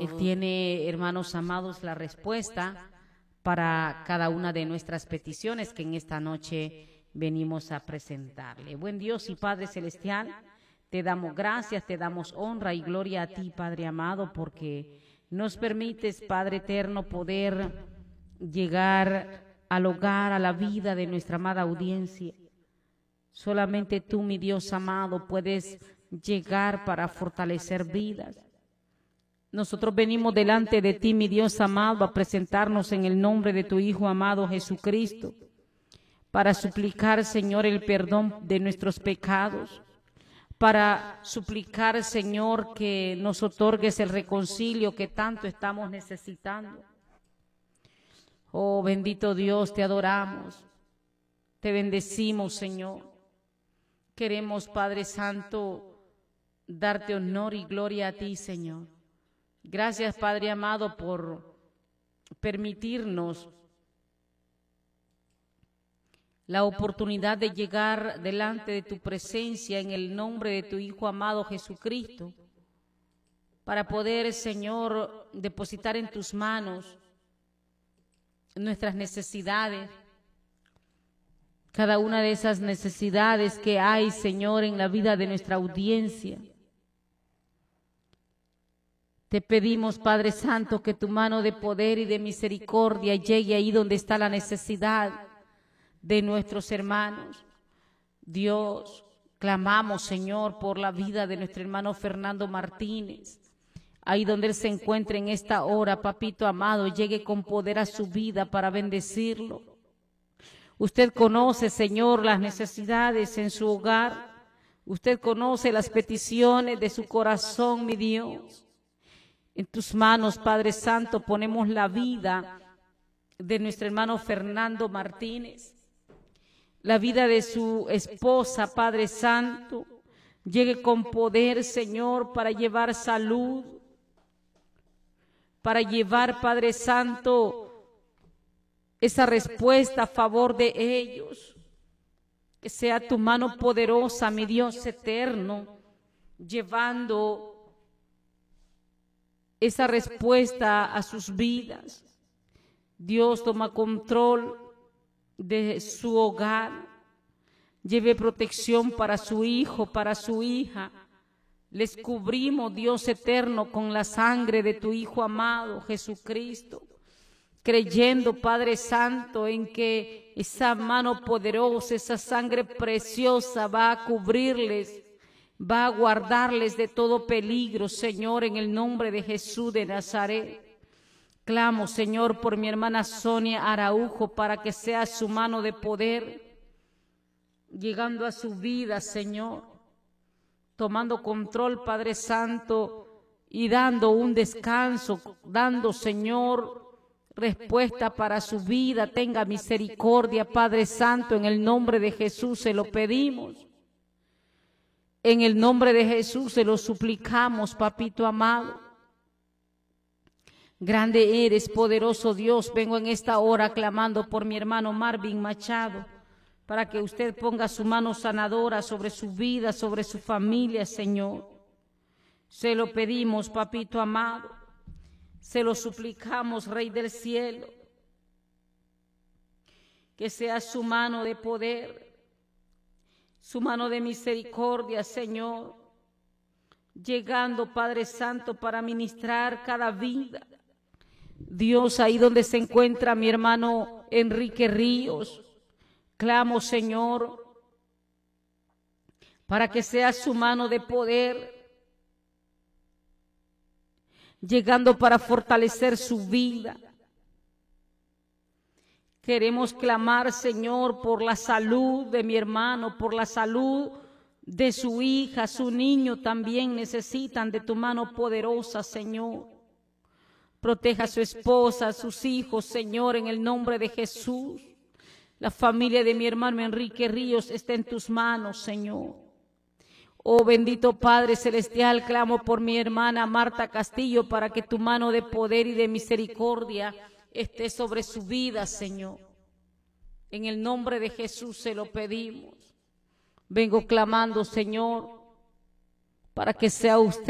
Él tiene, hermanos amados, la respuesta para cada una de nuestras peticiones que en esta noche venimos a presentarle. Buen Dios y Padre Celestial, te damos gracias, te damos honra y gloria a ti, Padre amado, porque nos permites, Padre eterno, poder llegar al hogar, a la vida de nuestra amada audiencia. Solamente tú, mi Dios amado, puedes llegar para fortalecer vidas. Nosotros venimos delante de ti, mi Dios amado, a presentarnos en el nombre de tu Hijo amado Jesucristo, para suplicar, Señor, el perdón de nuestros pecados, para suplicar, Señor, que nos otorgues el reconcilio que tanto estamos necesitando. Oh, bendito Dios, te adoramos, te bendecimos, Señor. Queremos, Padre Santo, darte honor y gloria a ti, Señor. Gracias, Padre amado, por permitirnos la oportunidad de llegar delante de tu presencia en el nombre de tu Hijo amado Jesucristo, para poder, Señor, depositar en tus manos nuestras necesidades, cada una de esas necesidades que hay, Señor, en la vida de nuestra audiencia. Te pedimos, Padre Santo, que tu mano de poder y de misericordia llegue ahí donde está la necesidad de nuestros hermanos. Dios, clamamos, Señor, por la vida de nuestro hermano Fernando Martínez. Ahí donde él se encuentre en esta hora, papito amado, llegue con poder a su vida para bendecirlo. Usted conoce, Señor, las necesidades en su hogar. Usted conoce las peticiones de su corazón, mi Dios. En tus manos, Padre Santo, ponemos la vida de nuestro hermano Fernando Martínez, la vida de su esposa, Padre Santo. Llegue con poder, Señor, para llevar salud, para llevar, Padre Santo, esa respuesta a favor de ellos. Que sea tu mano poderosa, mi Dios eterno, llevando esa respuesta a sus vidas. Dios, toma control de su hogar. Lleve protección para su hijo, para su hija. Les cubrimos, Dios eterno, con la sangre de tu Hijo amado, Jesucristo, creyendo, Padre Santo, en que esa mano poderosa, esa sangre preciosa va a cubrirles, va a guardarles de todo peligro, Señor, en el nombre de Jesús de Nazaret. Clamo, Señor, por mi hermana Sonia Araujo, para que sea su mano de poder, llegando a su vida, Señor, tomando control, Padre Santo, y dando un descanso, dando, Señor, respuesta para su vida. Tenga misericordia, Padre Santo, en el nombre de Jesús se lo pedimos. En el nombre de Jesús se lo suplicamos, papito amado. Grande eres, poderoso Dios. Vengo en esta hora clamando por mi hermano Marvin Machado, para que usted ponga su mano sanadora sobre su vida, sobre su familia, Señor. Se lo pedimos, papito amado. Se lo suplicamos, Rey del cielo. Que sea su mano de poder, su mano de misericordia, Señor, llegando, Padre Santo, para ministrar cada vida. Dios, ahí donde se encuentra mi hermano Enrique Ríos, clamo, Señor, para que sea su mano de poder, llegando para fortalecer su vida. Queremos clamar, Señor, por la salud de mi hermano, por la salud de su hija, su niño también necesitan de tu mano poderosa, Señor. Proteja a su esposa, a sus hijos, Señor, en el nombre de Jesús. La familia de mi hermano Enrique Ríos está en tus manos, Señor. Oh bendito Padre Celestial, clamo por mi hermana Marta Castillo para que tu mano de poder y de misericordia esté sobre su vida, Señor. En el nombre de Jesús se lo pedimos. Vengo clamando, Señor, para que sea usted